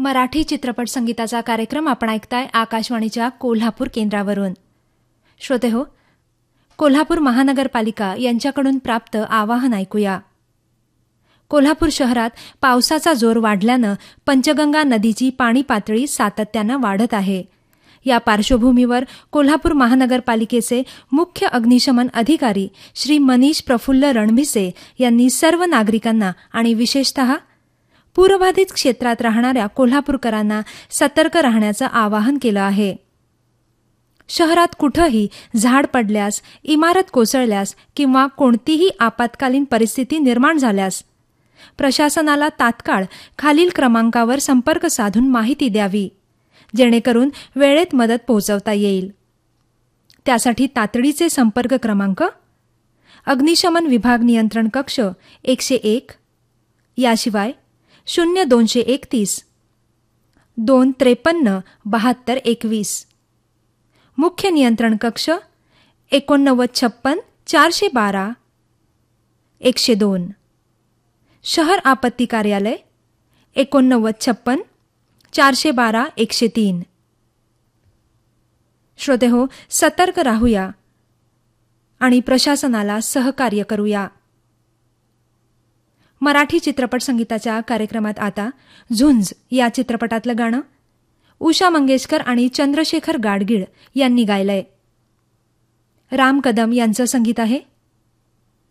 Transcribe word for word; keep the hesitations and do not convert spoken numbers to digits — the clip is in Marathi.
मराठी चित्रपट संगीताचा कार्यक्रम आपण ऐकताय आकाशवाणीच्या कोल्हापूर केंद्रावरून. श्रोतेहो, कोल्हापूर महानगरपालिका यांच्याकडून प्राप्त आवाहन ऐकूया. कोल्हापूर शहरात पावसाचा जोर वाढल्यानं पंचगंगा नदीची पाणी पातळी सातत्यानं वाढत आहे. या पार्श्वभूमीवर कोल्हापूर महानगरपालिकेचे मुख्य अग्निशमन अधिकारी श्री मनीष प्रफुल्ल रणभिसे यांनी सर्व नागरिकांना आणि विशेषतः पूरबाधित क्षेत्रात राहणाऱ्या कोल्हापूरकरांना सतर्क राहण्याचं आवाहन केलं आहे. शहरात कुठंही झाड पडल्यास, इमारत कोसळल्यास किंवा कोणतीही आपत्कालीन परिस्थिती निर्माण झाल्यास प्रशासनाला तात्काळ खालील क्रमांकावर संपर्क साधून माहिती द्यावी, जेणेकरून वेळेत मदत पोहोचवता येईल. त्यासाठी तातडीचे संपर्क क्रमांक अग्निशमन विभाग नियंत्रण कक्ष एकशे एक, याशिवाय शून्य दोनशे एकतीस दोन त्रेपन्न बहात्तर एकवीस, मुख्य नियंत्रण कक्ष एकोणनव्वद छप्पन चारशे बारा एकशे दोन, शहर आपत्ती कार्यालय एकोणनव्वद छप्पन चारशे बारा एकशे तीन. श्रोतेहो, सतर्क राहूया आणि प्रशासनाला सहकार्य करूया. मराठी चित्रपट संगीताच्या कार्यक्रमात आता झुंज या चित्रपटातलं गाणं उषा मंगेशकर आणि चंद्रशेखर गाडगीळ यांनी गायलंय. राम कदम यांचं संगीत आहे.